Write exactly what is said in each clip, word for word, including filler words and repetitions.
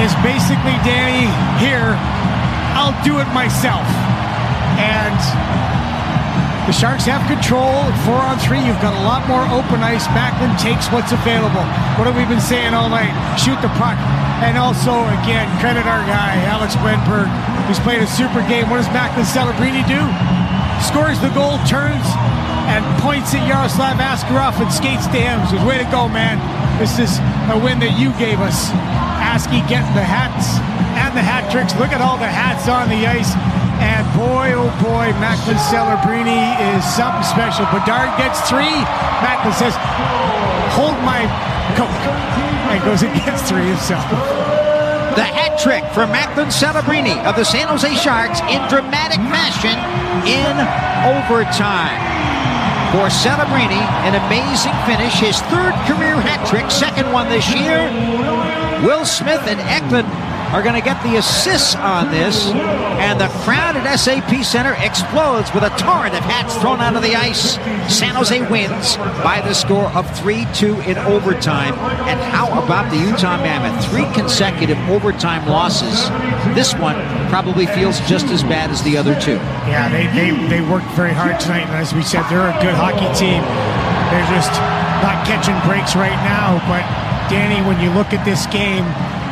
is basically, Danny, here, I'll do it myself. And the Sharks have control. Four on three, you've got a lot more open ice. Macklin takes what's available. What have we been saying all night? Shoot the puck. And also, again, credit our guy, Alex Wenberg, who's played a super game. What does Macklin Celebrini do? Scores the goal, turns, and points at Yaroslav Askarov and skates to him. Says, way to go, man. This is a win that you gave us. Askey getting the hats and the hat tricks. Look at all the hats on the ice. And boy, oh boy, Macklin Celebrini is something special. Bedard gets three. Macklin says, hold my coat. And goes and gets three himself. The hat trick for Macklin Celebrini of the San Jose Sharks in dramatic fashion in overtime. For Celebrini, an amazing finish. His third career hat trick, second one this year. Will Smith and Eklund are going to get the assists on this, and the crowd at S A P Center explodes with a torrent of hats thrown onto the ice. San Jose wins by the score of three two in overtime. And how about the Utah Mammoth? Three consecutive overtime losses. This one probably feels just as bad as the other two. Yeah, they, they, they worked very hard tonight, and as we said, they're a good hockey team. They're just not catching breaks right now, but Danny, when you look at this game,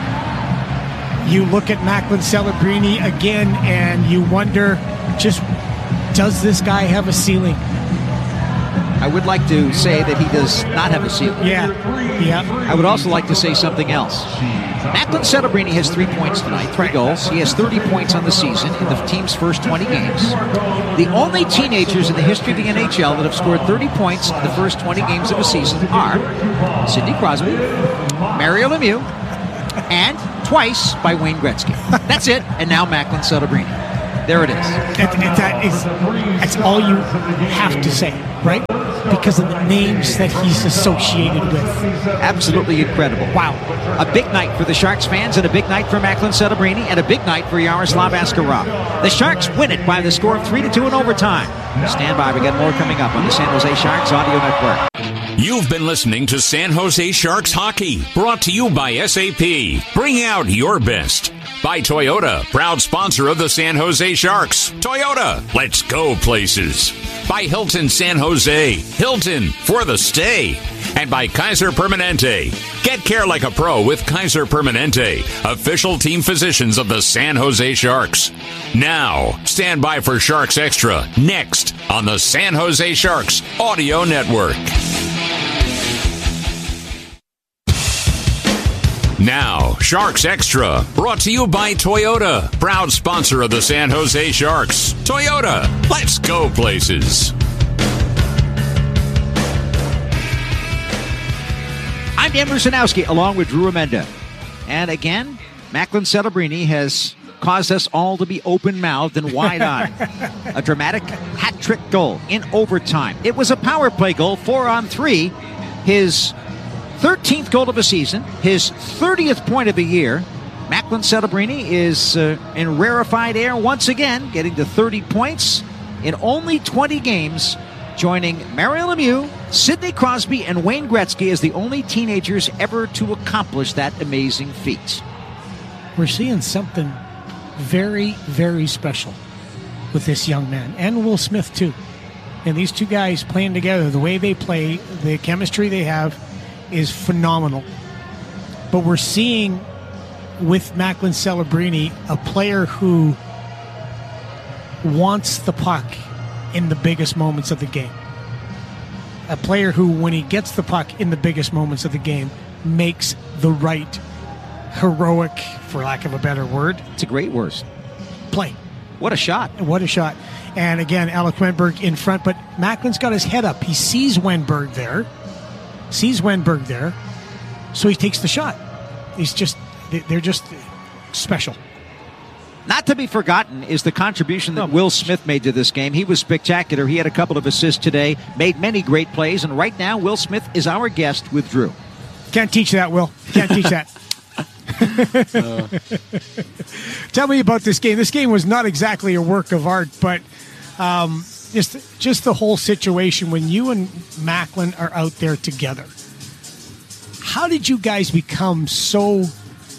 you look at Macklin Celebrini again, and you wonder, just, does this guy have a ceiling? I would like to say that he does not have a ceiling. Yeah, yeah. I would also like to say something else. Macklin Celebrini has three points tonight, three goals. He has thirty points on the season in the team's first twenty games. The only teenagers in the history of the N H L that have scored thirty points in the first twenty games of a season are Sidney Crosby, Mario Lemieux, and twice by Wayne Gretzky. That's it. And now Macklin Celebrini. There it is. That, that is that's all you have to say, right? Because of the names that he's associated with. Absolutely incredible. Wow. A big night for the Sharks fans, and a big night for Macklin Celebrini, and a big night for Yaroslav Askarov. The Sharks win it by the score of three to two in overtime. Stand by. We got more coming up on the San Jose Sharks Audio Network. You've been listening to San Jose Sharks Hockey, brought to you by S A P. Bring out your best. By Toyota, proud sponsor of the San Jose Sharks. Toyota, let's go places. By Hilton San Jose, Hilton for the stay. And by Kaiser Permanente. Get care like a pro with Kaiser Permanente, official team physicians of the San Jose Sharks. Now, stand by for Sharks Extra, next on the San Jose Sharks Audio Network. Now, Sharks Extra, brought to you by Toyota, proud sponsor of the San Jose Sharks. Toyota, let's go places. I'm Dan Rusanowski, along with Drew Amenda. And again, Macklin Celebrini has caused us all to be open-mouthed and wide-eyed. A dramatic hat-trick goal in overtime. It was a power play goal, four on three. His thirteenth goal of the season, his thirtieth point of the year. Macklin Celebrini is uh, in rarefied air once again, getting to thirty points in only twenty games, joining Mario Lemieux, Sidney Crosby, and Wayne Gretzky as the only teenagers ever to accomplish that amazing feat. We're seeing something very, very special with this young man, and Will Smith too. And these two guys playing together, the way they play, the chemistry they have, is phenomenal. But we're seeing with Macklin Celebrini a player who wants the puck in the biggest moments of the game. A player who, when he gets the puck in the biggest moments of the game, makes the right heroic, for lack of a better word, it's a great word, play. What a shot. What a shot. And again, Alex Wenberg in front, but Macklin's got his head up. He sees Wenberg there. Sees Wenberg there, so he takes the shot. He's just, they're just special. Not to be forgotten is the contribution that Will Smith made to this game. He was spectacular. He had a couple of assists today, made many great plays, and right now Will Smith is our guest with Drew. Can't teach that, Will. Can't teach that. uh. Tell me about this game. This game was not exactly a work of art, but um, Just, just the whole situation when you and Macklin are out there together. How did you guys become so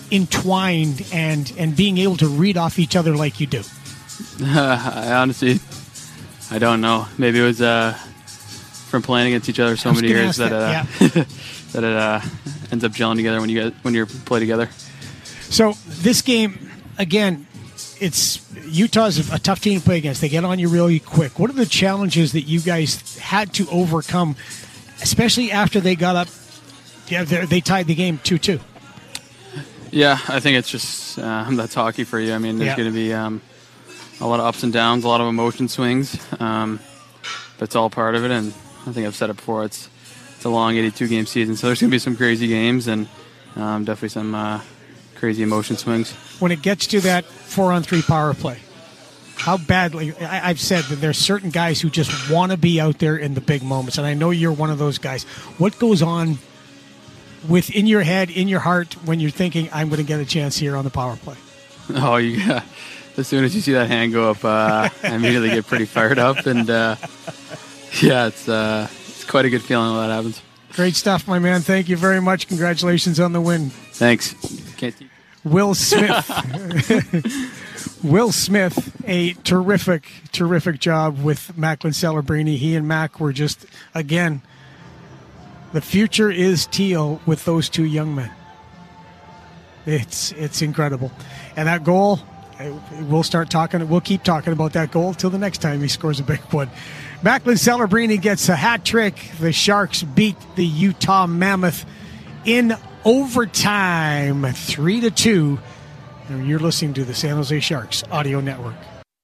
entwined and, and being able to read off each other like you do? Uh, I honestly, I don't know. Maybe it was uh, from playing against each other so many years that, that, uh, yeah. that it uh, ends up gelling together when you get, when you play together. So this game, again, it's Utah's a tough team to play against. They get on you really quick. What are the challenges that you guys had to overcome, especially after they got up? Yeah, they tied the game two two. Yeah, I think it's just uh, that's hockey for you. I mean, there's yeah. going to be um, a lot of ups and downs, a lot of emotion swings, um, but it's all part of it. And I think I've said it before. It's it's a long eighty-two game season, so there's going to be some crazy games and um, definitely some uh, crazy emotion swings. When it gets to that four-on-three power play, how badly, I, I've said that there's certain guys who just want to be out there in the big moments, and I know you're one of those guys. What goes on within your head, in your heart, when you're thinking, I'm going to get a chance here on the power play? Oh, yeah. As soon as you see that hand go up, uh, I immediately get pretty fired up, and uh, yeah, it's uh, it's quite a good feeling when that happens. Great stuff, my man. Thank you very much. Congratulations on the win. Thanks. Can't teach. Will Smith. Will Smith, a terrific, terrific job with Macklin Celebrini. He and Mac were just, again, the future is teal with those two young men. It's it's incredible. And that goal, we'll start talking, we'll keep talking about that goal till the next time he scores a big one. Macklin Celebrini gets a hat trick. The Sharks beat the Utah Mammoth in overtime, three to two. And you're listening to the San Jose Sharks Audio Network.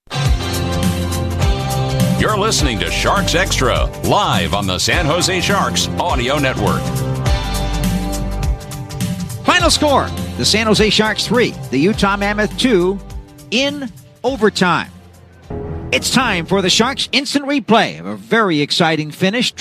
You're listening to Sharks Extra, live on the San Jose Sharks Audio Network. Final score, the San Jose Sharks three, the Utah Mammoth two, in overtime. It's time for the Sharks instant replay of a very exciting finish.